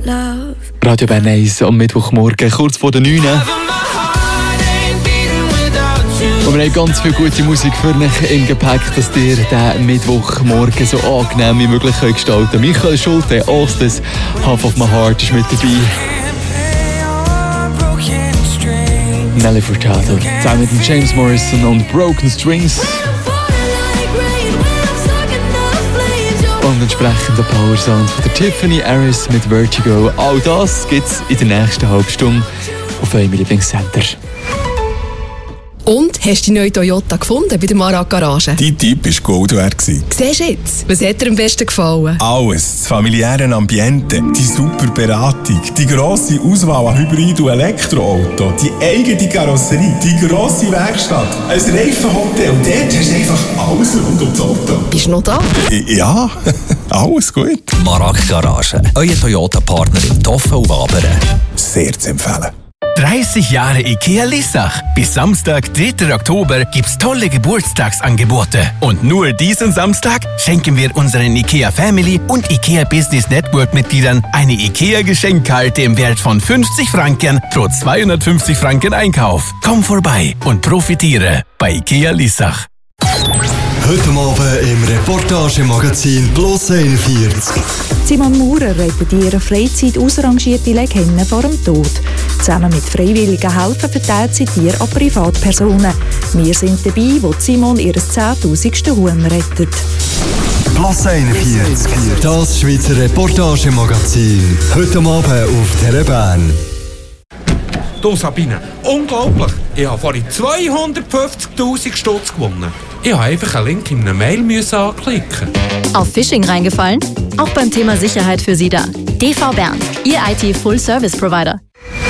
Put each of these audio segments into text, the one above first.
Radio Bern 1 am Mittwochmorgen, kurz vor der 9. Und wir haben ganz viel gute Musik für euch im Gepäck, dass ihr diesen Mittwochmorgen so angenehm wie möglich gestalten könnt. Michael Schulte, Ostes, Half of My Heart ist mit dabei. Nelly Furtado, zusammen mit dem James Morrison und Broken Strings. Und entsprechend der Power Sound von der Tiffany Harris mit Vertigo. All das gibt's in der nächsten halben Stunde auf eurem Lieblingssender. Und, hast du die neue Toyota gefunden bei der Marak Garage? Dein Typ war Gold wert. Siehst du jetzt? Was hat dir am besten gefallen? Alles. Das familiäre Ambiente, die super Beratung, die grosse Auswahl an Hybrid- und Elektroauto, die eigene Karosserie, die grosse Werkstatt, ein Reifenhotel. Dort hast du einfach alles rund ums Auto. Bist du noch da? Ja, alles gut. Marak Garage, euer Toyota-Partner in Toffen und Wabern. Sehr zu empfehlen. 30 Jahre IKEA Lissach. Bis Samstag, 3. Oktober, gibt's tolle Geburtstagsangebote. Und nur diesen Samstag schenken wir unseren IKEA Family und IKEA Business Network Mitgliedern eine IKEA Geschenkkarte im Wert von 50 Franken pro 250 Franken Einkauf. Komm vorbei und profitiere bei IKEA Lissach. Heute Abend im Reportagemagazin Plus 41. Simon Maurer rettet in ihrer Freizeit ausrangierte Legenden vor dem Tod. Zusammen mit freiwilligen Helfern verteilt sie Tiere an Privatpersonen. Wir sind dabei, wo Simon ihr 10.000. Huhn rettet. Plus 41. Das Schweizer Reportagemagazin. Heute Abend auf Telebahn. Du Sabine, unglaublich! Ich habe vorhin 250'000 Stutz gewonnen. Ich habe einfach einen Link in einer Mail anklicken. Auf Phishing reingefallen? Auch beim Thema Sicherheit für Sie da. DV Bern, Ihr IT-Full-Service-Provider.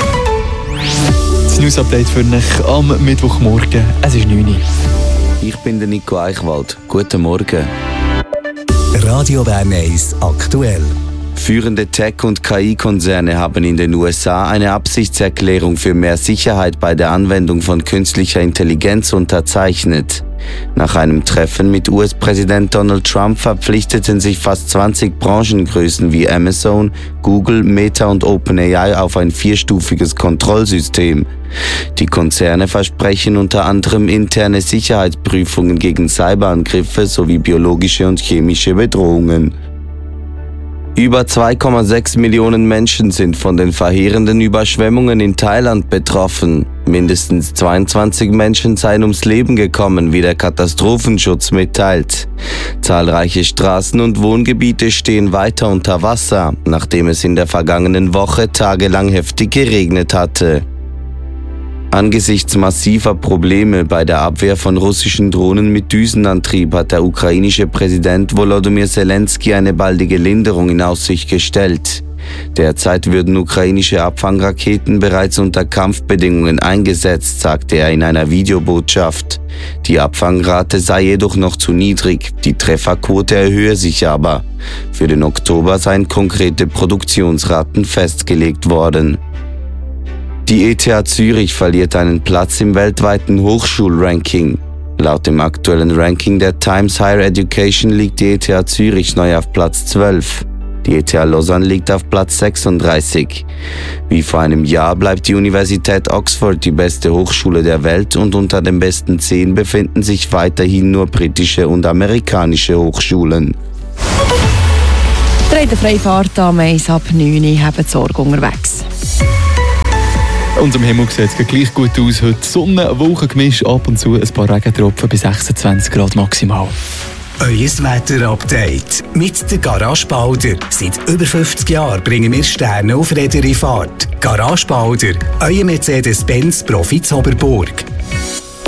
Das News-Update für euch am Mittwochmorgen. Es ist 9 Uhr. Ich bin der Nico Eichwald. Guten Morgen. Radio Bern 1 aktuell. Führende Tech- und KI-Konzerne haben in den USA eine Absichtserklärung für mehr Sicherheit bei der Anwendung von künstlicher Intelligenz unterzeichnet. Nach einem Treffen mit US-Präsident Donald Trump verpflichteten sich fast 20 Branchengrößen wie Amazon, Google, Meta und OpenAI auf ein 4-stufiges Kontrollsystem. Die Konzerne versprechen unter anderem interne Sicherheitsprüfungen gegen Cyberangriffe sowie biologische und chemische Bedrohungen. Über 2,6 Millionen Menschen sind von den verheerenden Überschwemmungen in Thailand betroffen. Mindestens 22 Menschen seien ums Leben gekommen, wie der Katastrophenschutz mitteilt. Zahlreiche Straßen und Wohngebiete stehen weiter unter Wasser, nachdem es in der vergangenen Woche tagelang heftig geregnet hatte. Angesichts massiver Probleme bei der Abwehr von russischen Drohnen mit Düsenantrieb hat der ukrainische Präsident Volodymyr Zelensky eine baldige Linderung in Aussicht gestellt. Derzeit würden ukrainische Abfangraketen bereits unter Kampfbedingungen eingesetzt, sagte er in einer Videobotschaft. Die Abfangrate sei jedoch noch zu niedrig, die Trefferquote erhöhe sich aber. Für den Oktober seien konkrete Produktionsraten festgelegt worden. Die ETH Zürich verliert einen Platz im weltweiten Hochschulranking. Laut dem aktuellen Ranking der Times Higher Education liegt die ETH Zürich neu auf Platz 12. Die ETH Lausanne liegt auf Platz 36. Wie vor einem Jahr bleibt die Universität Oxford die beste Hochschule der Welt und unter den besten 10 befinden sich weiterhin nur britische und amerikanische Hochschulen. Die Freifahrt am 1 ab 9 Uhr haben Sorge unterwegs. Unser Himmel sieht es gleich gut aus. Heute Sonne, Wolkengemisch, ab und zu ein paar Regentropfen bis 26 Grad maximal. Euer Wetter-Update mit der Garage Balder. Seit über 50 Jahren bringen wir Sterne auf Räder in Fahrt. Garage Balder, euer Mercedes-Benz Profit Oberburg.